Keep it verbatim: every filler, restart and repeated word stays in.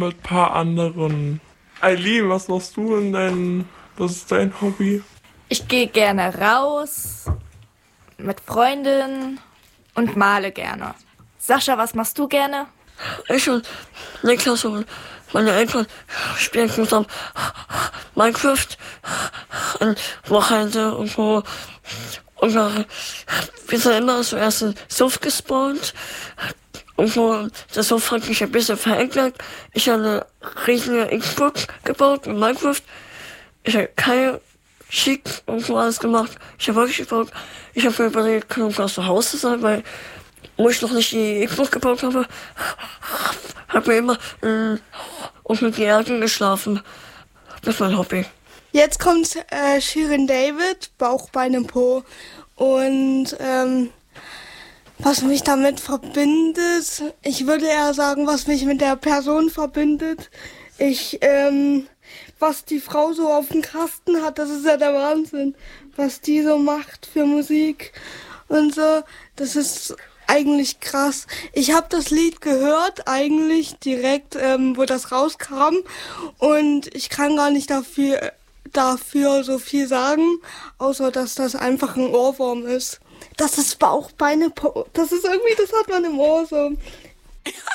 mit ein paar anderen. Eileen, was machst du in dein, was ist dein Hobby? Ich gehe gerne raus mit Freundinnen und male gerne. Sascha, was machst du gerne? Ich und Niklas und meine Eltern spielen zusammen Minecraft an Wochenende und so. Und äh, wir sind immer zuerst in Suff gespawnt. Und so, der Suff hat mich ein bisschen verändert. Ich habe eine riesige Xbox gebaut in Minecraft. Ich habe keine Schick und so alles gemacht. Ich habe wirklich gebaut. Ich habe mir überlegt, kann ich aus zu Hause sein, weil wo ich noch nicht die Xbox gebaut habe, habe mir immer äh, und mit den Ärgen geschlafen. Das ist mein Hobby. Jetzt kommt äh, Shirin David, Bauch, Beine, Po. Und ähm, was mich damit verbindet, ich würde eher sagen, was mich mit der Person verbindet. Ich, ähm, was die Frau so auf dem Kasten hat, das ist ja der Wahnsinn. Was die so macht für Musik und so, das ist eigentlich krass. Ich habe das Lied gehört, eigentlich direkt, ähm, wo das rauskam. Und ich kann gar nicht dafür, dafür so viel sagen, außer dass das einfach ein Ohrwurm ist. Das ist Bauch, Beine, Po. Das ist irgendwie, das hat man im Ohr so.